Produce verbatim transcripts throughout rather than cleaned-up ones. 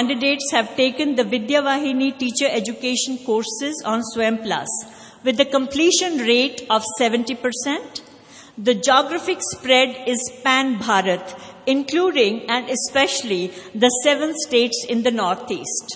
candidates have taken the Vidya Vahini teacher education courses on Swayam Plus with a completion rate of seventy percent. The geographic spread is pan-Bharat, including and especially the seven states in the Northeast.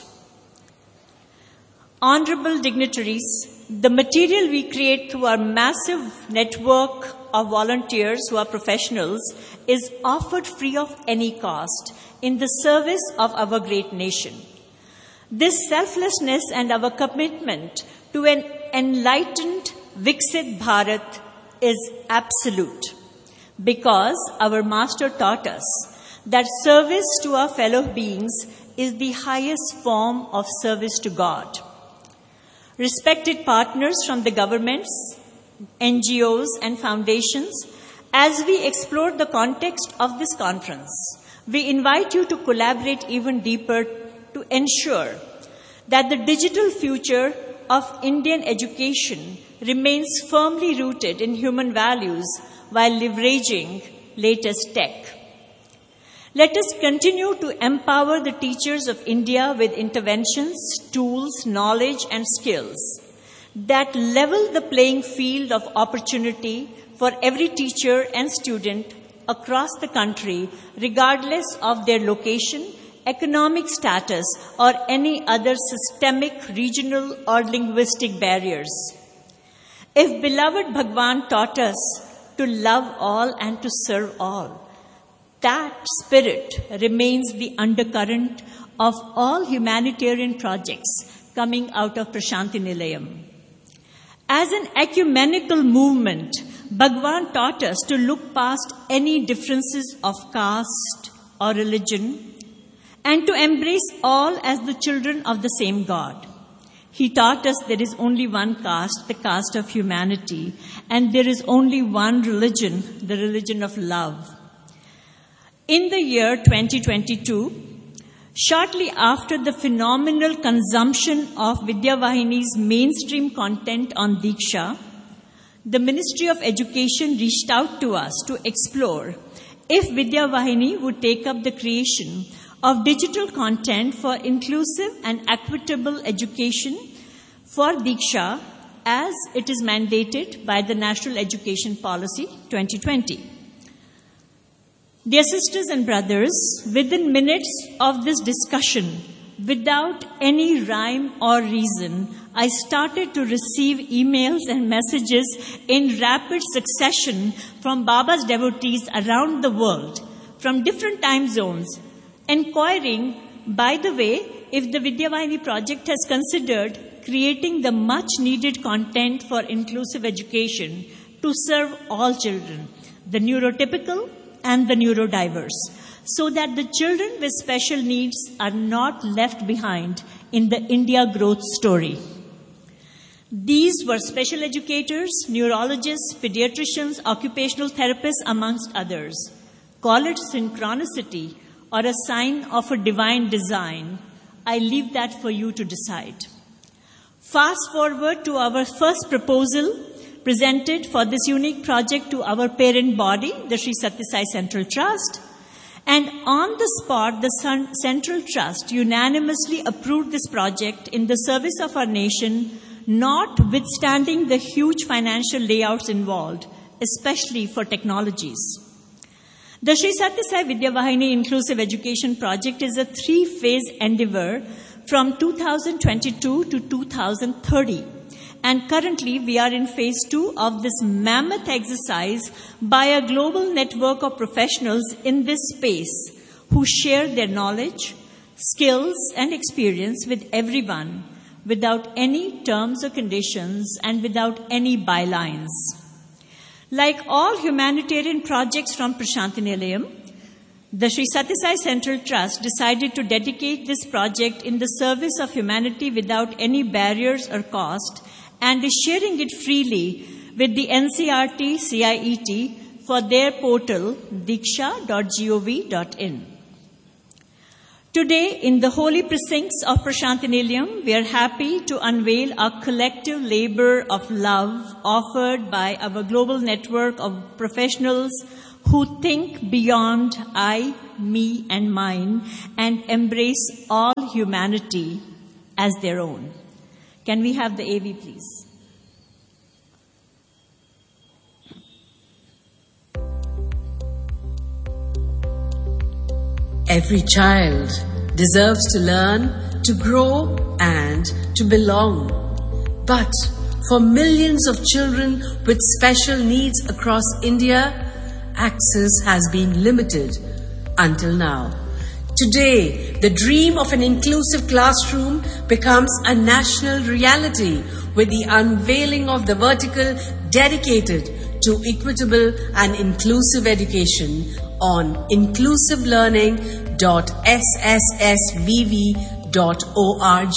Honorable dignitaries, the material we create through our massive network of volunteers who are professionals is offered free of any cost in the service of our great nation. This selflessness and our commitment to an enlightened, Viksit Bharat is absolute, because our Master taught us that service to our fellow beings is the highest form of service to God. Respected partners from the governments, N G Os and foundations, as we explore the context of this conference, we invite you to collaborate even deeper to ensure that the digital future of Indian education remains firmly rooted in human values while leveraging latest tech. Let us continue to empower the teachers of India with interventions, tools, knowledge, and skills that level the playing field of opportunity for every teacher and student across the country, regardless of their location, economic status, or any other systemic, regional, or linguistic barriers. If beloved Bhagwan taught us to love all and to serve all, that spirit remains the undercurrent of all humanitarian projects coming out of Prashanti Nilayam. As an ecumenical movement, Bhagwan taught us to look past any differences of caste or religion and to embrace all as the children of the same God. He taught us there is only one caste, the caste of humanity, and there is only one religion, the religion of love. In the year twenty twenty-two, shortly after the phenomenal consumption of Vidya Vahini's mainstream content on Diksha, the Ministry of Education reached out to us to explore if Vidya Vahini would take up the creation of digital content for inclusive and equitable education for Diksha as it is mandated by the National Education Policy twenty twenty. Dear sisters and brothers, within minutes of this discussion, without any rhyme or reason, I started to receive emails and messages in rapid succession from Baba's devotees around the world, from different time zones, inquiring, by the way, if the Vidya Vahini project has considered creating the much-needed content for inclusive education to serve all children, the neurotypical and the neurodiverse, so that the children with special needs are not left behind in the India growth story. These were special educators, neurologists, pediatricians, occupational therapists, amongst others. Call it synchronicity or a sign of a divine design. I leave that for you to decide. Fast forward to our first proposal presented for this unique project to our parent body, the Sri Sathya Sai Central Trust. And on the spot, the Central Trust unanimously approved this project in the service of our nation, notwithstanding the huge financial layouts involved, especially for technologies. The Sri Sathya Sai Vidya Vahini Inclusive Education Project is a three-phase endeavor from two thousand twenty-two to two thousand thirty. And currently, we are in phase two of this mammoth exercise by a global network of professionals in this space who share their knowledge, skills, and experience with everyone without any terms or conditions and without any bylines. Like all humanitarian projects from Prashanti Nilayam, the Sri Sathya Sai Central Trust decided to dedicate this project in the service of humanity without any barriers or cost, and is sharing it freely with the N C R T C I E T for their portal diksha dot gov dot in. Today, in the holy precincts of Prashanti Nilayam, we are happy to unveil our collective labor of love offered by our global network of professionals who think beyond I me, and mine, and embrace all humanity as their own. Can we have the A V, please? Every child deserves to learn, to grow, and to belong. But for millions of children with special needs across India, access has been limited until now. Today, the dream of an inclusive classroom becomes a national reality with the unveiling of the vertical dedicated to equitable and inclusive education on inclusive learning dot s s s v v dot org.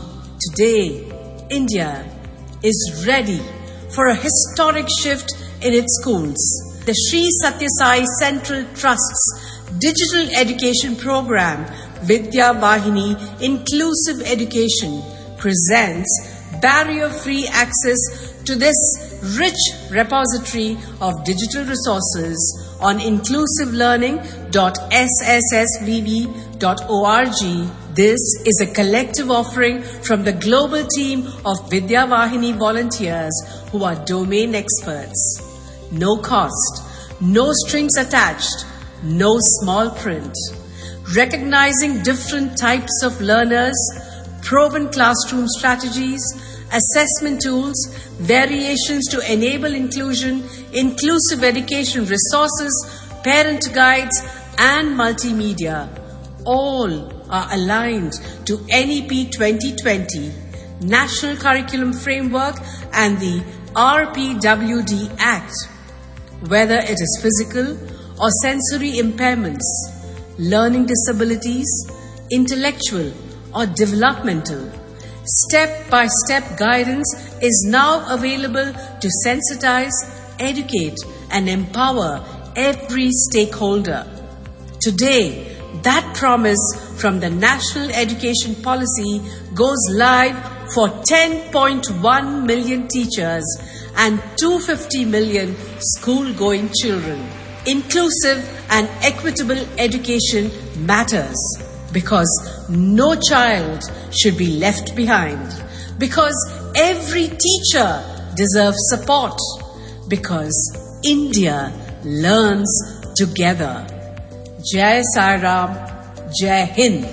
Today, India is ready for a historic shift in its schools. The Sri Sathya Sai Central Trust's digital education program, Vidya Vahini Inclusive Education, presents barrier-free access to this rich repository of digital resources on inclusive learning dot s s s v v dot org. This is a collective offering from the global team of Vidya Vahini volunteers who are domain experts. No cost, no strings attached, no small print. Recognizing different types of learners, proven classroom strategies, assessment tools, variations to enable inclusion, inclusive education resources, parent guides, and multimedia. All are aligned to N E P twenty twenty, National Curriculum Framework, and the R P W D Act. Whether it is physical or sensory impairments, learning disabilities, intellectual or developmental, step-by-step guidance is now available to sensitize, educate, and empower every stakeholder. Today, that promise from the National Education Policy goes live for ten point one million teachers and two hundred fifty million school-going children. Inclusive and equitable education matters because no child should be left behind, because every teacher deserves support, because India learns together. Jai Sai Ram, Jai Hind.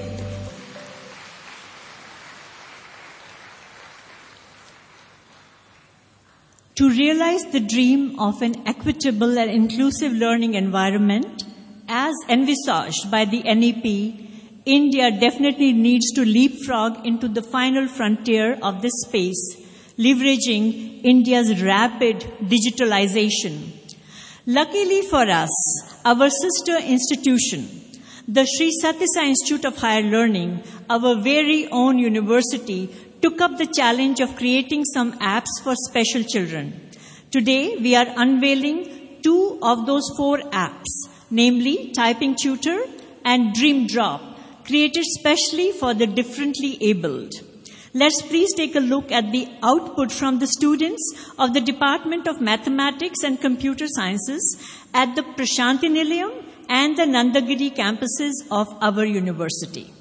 To realize the dream of an equitable and inclusive learning environment, as envisaged by the N E P, India definitely needs to leapfrog into the final frontier of this space, leveraging India's rapid digitalization. Luckily for us, our sister institution, the Sri Sathya Sai Institute of Higher Learning, our very own university, took up the challenge of creating some apps for special children. Today, we are unveiling two of those four apps, namely Typing Tutor and Dream Drop, created specially for the differently abled. Let's please take a look at the output from the students of the Department of Mathematics and Computer Sciences at the Prashanti Nilayam and the Nandagiri campuses of our university.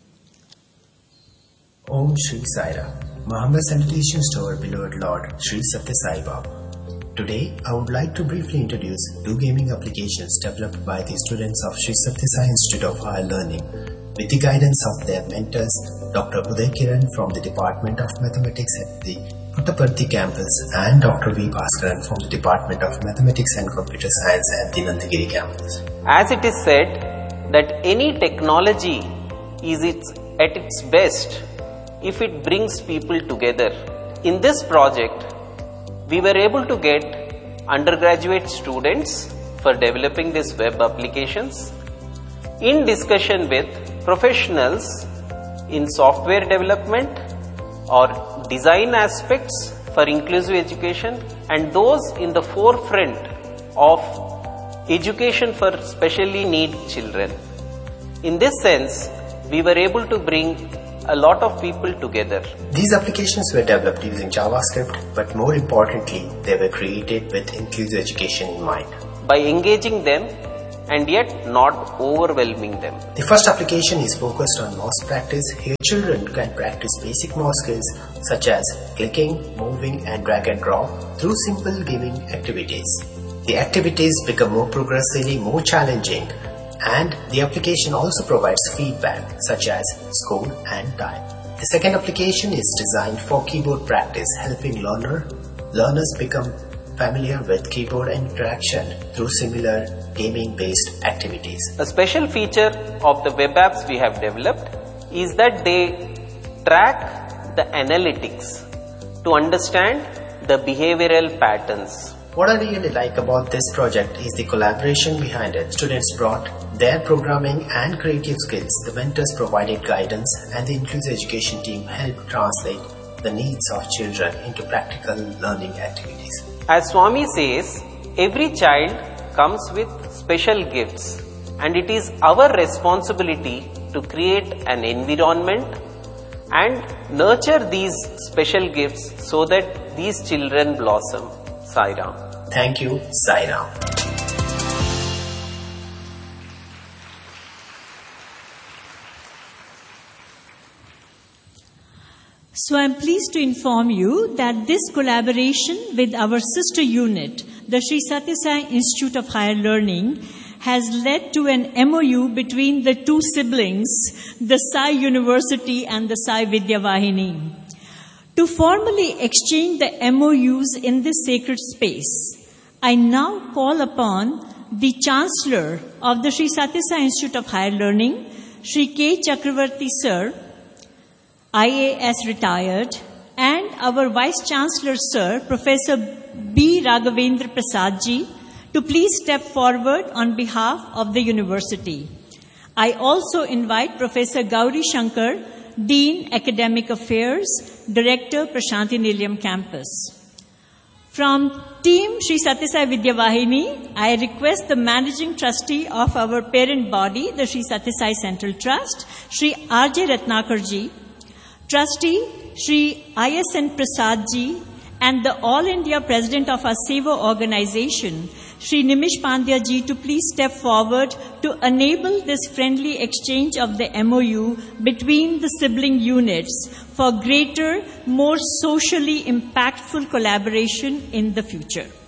Om Shri Sai Ram. My humble salutations to our beloved Lord Sri Sathya Sai Baba. Today, I would like to briefly introduce two gaming applications developed by the students of Sri Sathya Sai Institute of Higher Learning with the guidance of their mentors, Doctor Uday Kiran from the Department of Mathematics at the Puttaparthi campus and Doctor V. Bhaskaran from the Department of Mathematics and Computer Science at the Nandagiri campus. As it is said that any technology is its, at its best if it brings people together. In this project, we were able to get undergraduate students for developing these web applications in discussion with professionals in software development or design aspects for inclusive education and those in the forefront of education for specially needy children. In this sense, we were able to bring a lot of people together. These applications were developed using JavaScript, but more importantly, they were created with inclusive education in mind. By engaging them and yet not overwhelming them. The first application is focused on mouse practice. Here children can practice basic mouse skills such as clicking, moving and drag and drop through simple gaming activities. The activities become more progressively more challenging, and the application also provides feedback such as score and time. The second application is designed for keyboard practice, helping learner, learners become familiar with keyboard interaction through similar gaming-based activities. A special feature of the web apps we have developed is that they track the analytics to understand the behavioral patterns. What I really like about this project is the collaboration behind it. Students brought their programming and creative skills, the mentors provided guidance, and the inclusive education team helped translate the needs of children into practical learning activities. As Swami says, every child comes with special gifts, and it is our responsibility to create an environment and nurture these special gifts so that these children blossom. Sai Ram. Thank you, Sai Ram. So I'm pleased to inform you that this collaboration with our sister unit, the Sri Sathya Sai Institute of Higher Learning, has led to an M O U between the two siblings, the Sai University and the Sai Vidya Vahini, to formally exchange the M O Us in this sacred space. I now call upon the Chancellor of the Sri Sathya Sai Institute of Higher Learning, Sri K. Chakravarti Sir, I A S retired, and our Vice Chancellor Sir, Professor B. Raghavendra Prasad Ji, to please step forward on behalf of the university. I also invite Professor Gauri Shankar, Dean, Academic Affairs, Director, Prashanthi Nilayam Campus. From Team Sri Sathya Sai Vidya Vahini, I request the Managing Trustee of our parent body, the Sri Sathya Sai Central Trust, Sri R J Ratnakar Ji, Trustee Sri I S N Prasad Ji, and the All India President of our Seva organization, Sri Nimish Pandya Ji, to please step forward to enable this friendly exchange of the M O U between the sibling units for greater, more socially impactful collaboration in the future.